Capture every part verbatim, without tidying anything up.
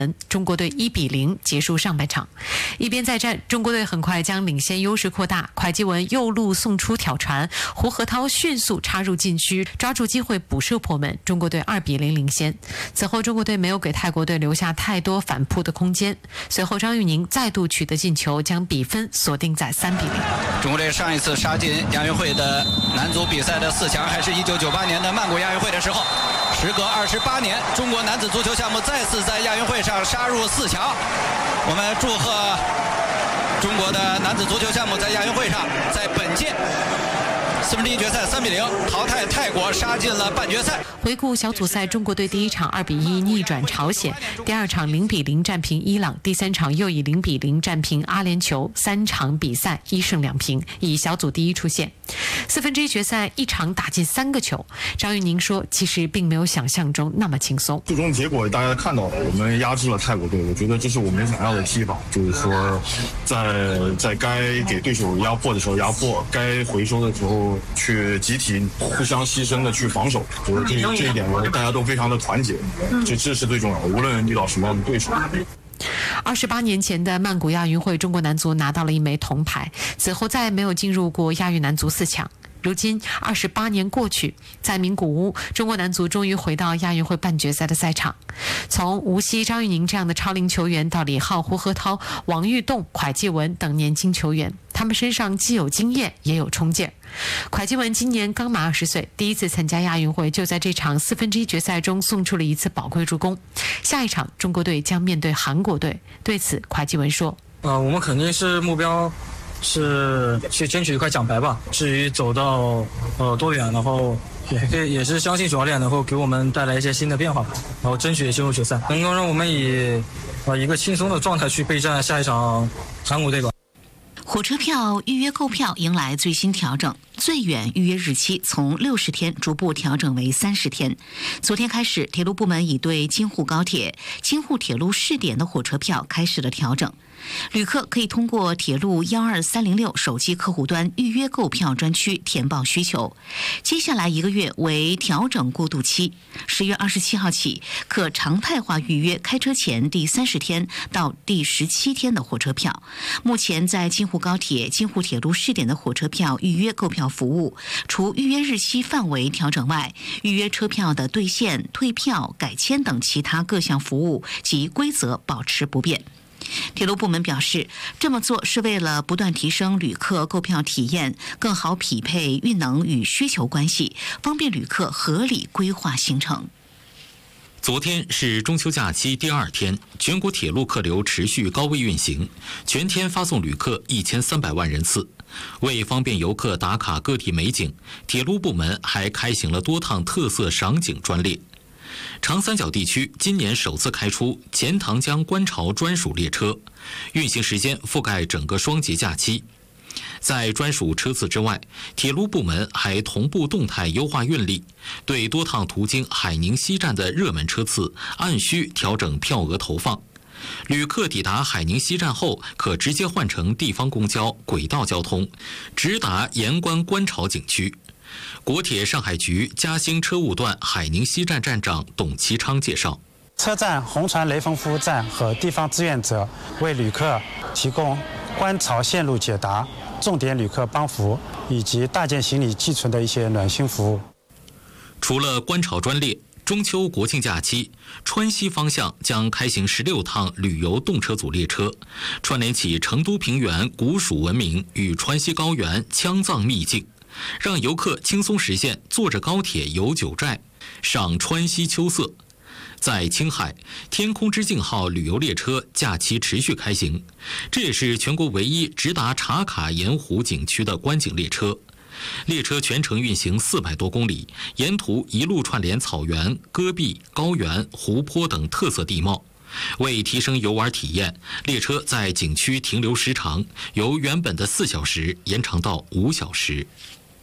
中国队一比零结束上半场。一边再战，中国队很快将领先优势扩大。蒯基文右路送出挑传，胡河涛迅速插入禁区，抓住机会补射破门，中国队二比零领先。此后，中国队没有给泰国队留下太多反扑的空间。随后，张玉宁再度取得进球，将比分锁定在三比零。 中国队上一次杀进亚运会的男足比赛的四强，还是一九九八年的曼谷亚运会的时候。时隔二十八年，中国男子足球项目再次在亚运会上杀入四强。我们祝贺中国的男子足球项目在亚运会上，在本届四分之一决赛三比零淘汰泰国，杀进了半决赛。 回顾小组赛，中国队第一场二比一逆转朝鲜，第二场零比零战平伊朗，第三场又以零比零战平阿联酋，三场比赛一胜两平，以小组第一出线。四分之一决赛一场打进三个球，张玉宁说，其实并没有想象中那么轻松。 最终结果大家看到了，我们压制了泰国队，我觉得这是我们想要的踢法，就是说在在该给对手压迫的时候压迫，该回收的时候去集体互相牺牲的去防守，就是这这一点大家都非常的团结，这这是最重要的，无论遇到什么样的对手。 二十八年前的曼谷亚运会，中国男足拿到了一枚铜牌，此后再也没有进入过亚运男足四强。如今二十八年过去，在名古屋，中国男足终于回到亚运会半决赛的赛场。从吴曦、张玉宁这样的超龄球员，到李浩、胡河涛、王玉栋、蒯基文等年轻球员，他们身上既有经验，也有冲劲儿。蒯基文今年刚满二十岁，第一次参加亚运会，就在这场四分之一决赛中送出了一次宝贵助攻。下一场，中国队将面对韩国队。对此，蒯基文说：“ 呃，我们肯定是目标。”是去争取一块奖牌吧。至于走到呃多远，然后也可以也是相信主教练能够给我们带来一些新的变化，然后争取进入决赛，能够让我们以呃一个轻松的状态去备战下一场韩国队吧。 火车票预约购票迎来最新调整，最远预约日期从六十天逐步调整为三十天。昨天开始，铁路部门已对京沪高铁、京沪铁路试点的火车票开始了调整。旅客可以通过铁路一二三零六手机客户端预约购票专区填报需求。接下来一个月为调整过渡期，十月二十七号起可常态化预约开车前第三十天到第十七天的火车票。目前在京沪高铁、京沪铁路试点的火车票预约购票服务，除预约日期范围调整外，预约车票的兑现、退票、改签等其他各项服务及规则保持不变。铁路部门表示，这么做是为了不断提升旅客购票体验，更好匹配运能与需求关系，方便旅客合理规划行程。 昨天是中秋假期第二天，全国铁路客流持续高位运行，全天发送旅客一千三百万人次。为方便游客打卡各地美景，铁路部门还开行了多趟特色赏景专列。长三角地区今年首次开出钱塘江观潮专属列车，运行时间覆盖整个双节假期。在专属车次之外，铁路部门还同步动态优化运力，对多趟途经海宁西站的热门车次按需调整票额投放。旅客抵达海宁西站后，可直接换乘地方公交、轨道交通，直达盐官观潮景区。国铁上海局嘉兴车务段海宁西站站长董其昌介绍， 车站红船雷锋服务站和地方志愿者为旅客提供观潮线路解答、重点旅客帮扶以及大件行李寄存的一些暖心服务。 除了观潮专列，中秋国庆假期，川西方向将开行十六趟旅游动车组列车，串联起成都平原古蜀文明与川西高原羌藏秘境，让游客轻松实现坐着高铁游九寨、赏川西秋色。在青海，天空之镜号旅游列车假期持续开行，这也是全国唯一直达茶卡盐湖景区的观景列车。列车全程运行四百多公里，沿途一路串联草原、戈壁、高原、湖泊等特色地貌。为提升游玩体验，列车在景区停留时长由原本的四小时延长到五小时。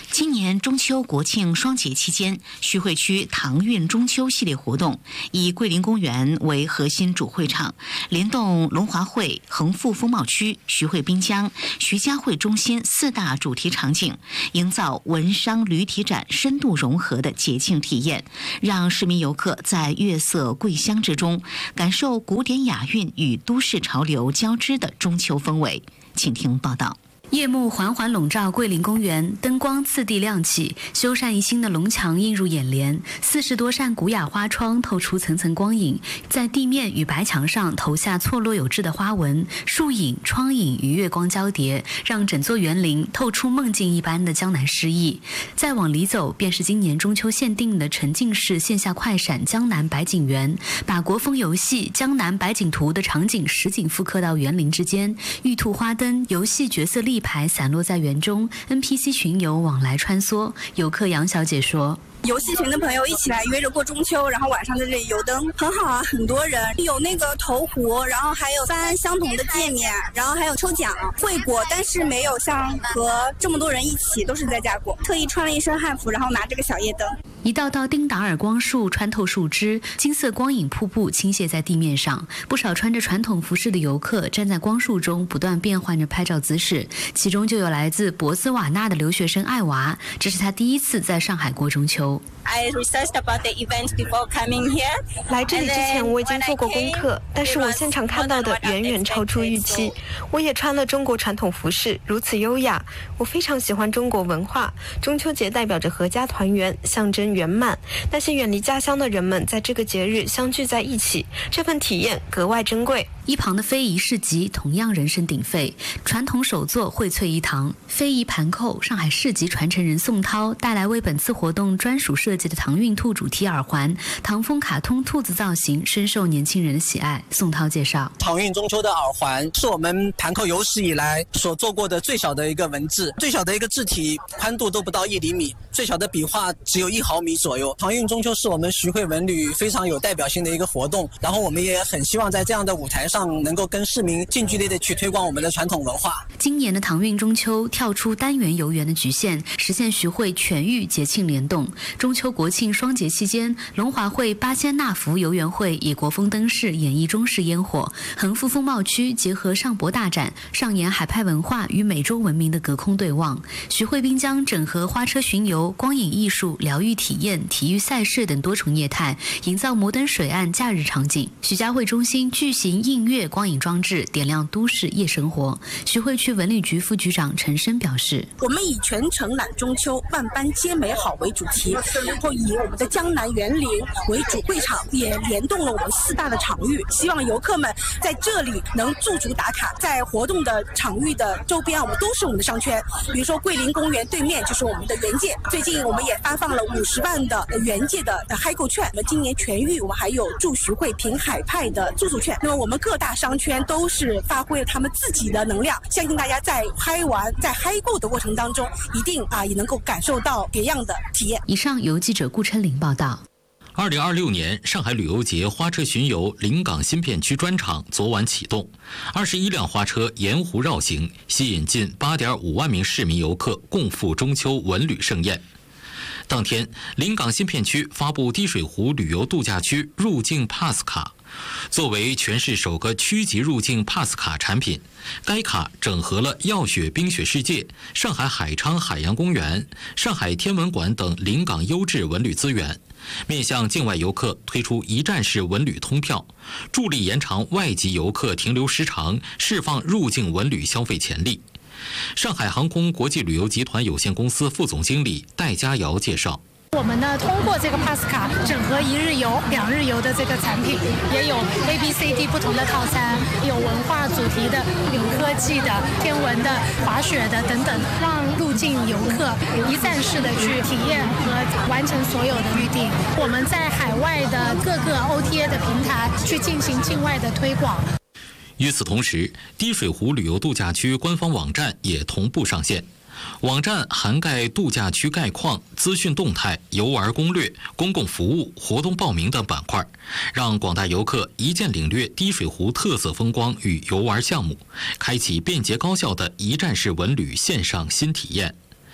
今年中秋国庆双节期间，徐汇区唐韵中秋系列活动以桂林公园为核心主会场，联动龙华会、恒富风貌区、徐汇滨江、徐家汇中心四大主题场景，营造文商旅体展深度融合的节庆体验，让市民游客在月色桂香之中感受古典雅韵与都市潮流交织的中秋氛围。请听报道。 夜幕缓缓笼罩桂林公园，灯光次第亮起，修缮一新的龙墙映入眼帘，四十多扇古雅花窗透出层层光影，在地面与白墙上投下错落有致的花纹，树影、窗影与月光交叠，让整座园林透出梦境一般的江南诗意。再往里走，便是今年中秋限定的沉浸式线下快闪江南百景园，把国风游戏《江南百景图》的场景实景复刻到园林之间，玉兔花灯、游戏角色立牌散落在园中， N P C 群游往来穿梭。游客杨小姐说， 游戏群的朋友一起来约着过中秋，然后晚上在这里游灯，很好啊，很多人有那个投壶，然后还有翻相同的界面，然后还有抽奖会过，但是没有像和这么多人一起都是在家过，特意穿了一身汉服，然后拿着个小夜灯。 一道道丁达尔光束穿透树枝，金色光影瀑布倾泻在地面上，不少穿着传统服饰的游客站在光束中不断变换着拍照姿势，其中就有来自博斯瓦纳的留学生艾娃，这是他第一次在上海过中秋。 I researched about the event before coming here. 来这里之前我已经做过功课，但是我现场看到的远远超出预期。我也穿了中国传统服饰，如此优雅。我非常喜欢中国文化，中秋节代表着阖家团圆，象征圆满。那些远离家乡的人们在这个节日相聚在一起，这份体验格外珍贵。 一旁的非遗市集同样人声鼎沸，传统手作荟萃一堂，非遗盘扣，上海市集传承人宋涛带来为本次活动专属设计的唐韵兔主题耳环，唐风卡通兔子造型深受年轻人的喜爱。宋涛介绍， 唐韵中秋的耳环是我们盘扣有史以来所做过的最小的一个文字，最小的一个字体宽度都不到一厘米，最小的笔画只有一毫米左右。唐韵中秋是我们徐汇文旅非常有代表性的一个活动，然后我们也很希望在这样的舞台上能够跟市民近距离的去推广我们的传统文化。 今年的唐韵中秋跳出单元游园的局限，实现徐汇全域节庆联动。中秋国庆双节期间，龙华会八仙纳福游园会以国风灯饰演绎中式烟火，恒富风貌区结合上博大展，上演海派文化与美洲文明的隔空对望。徐汇滨江整合花车巡游、光影艺术、疗愈体验、体育赛事等多重业态，营造摩登水岸假日场景。徐家汇中心巨型映月光影装置点亮都市夜生活。徐汇区文旅局副局长陈生表示， 我们以全城揽中秋，万般皆美好为主题，然后以我们的江南园林为主会场，也联动了我们四大的场域，希望游客们在这里能驻足打卡。在活动的场域的周边，我们都是我们的商圈，比如说桂林公园对面就是我们的园界，最近我们也发放了五十万的园界的嗨购券。那么今年全域我们还有驻徐汇平海派的住宿券。那么我们各大商圈都是发挥了他们自己的能量，相信大家在嗨玩、在嗨购的过程当中，一定啊也能够感受到别样的体验。 以上由记者顾琛玲报道。 二零二六年上海旅游节花车巡游临港新片区专场昨晚启动，二十一辆花车沿湖绕行，吸引近八点五万名市民游客共赴中秋文旅盛宴。当天，临港新片区发布滴水湖旅游度假区入境 Pass 卡，作为全市首个区级入境 Pass 卡产品，该卡整合了耀雪冰雪世界、上海海昌海洋公园、上海天文馆等临港优质文旅资源，面向境外游客推出一站式文旅通票，助力延长外籍游客停留时长，释放入境文旅消费潜力。上海航空国际旅游集团有限公司副总经理戴佳瑶介绍， 我们呢通过这个 Pass 卡整合一日游、两日游的这个产品，也有 A B C D 不同的套餐，有文化主题的、有科技的、天文的、滑雪的等等，让入境游客一站式的去体验和完成所有的预订。我们在海外的各个 O T A 的平台去进行境外的推广。 与此同时，滴水湖旅游度假区官方网站也同步上线。网站涵盖度假区概况、资讯动态、游玩攻略、公共服务、活动报名等板块，让广大游客一键领略滴水湖特色风光与游玩项目，开启便捷高效的一站式文旅线上新体验。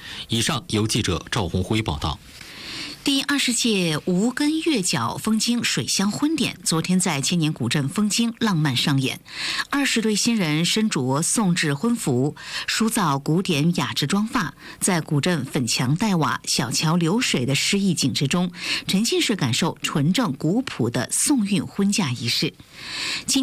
以上由记者赵红辉报道。 第二十届无根月角风经水乡婚典昨天在千年古镇风经浪漫上演。二十对新人身着宋制婚服，梳造古典雅致妆发，在古镇粉墙黛瓦、小桥流水的诗意景致中，沉浸式感受纯正古朴的宋韵婚嫁仪式。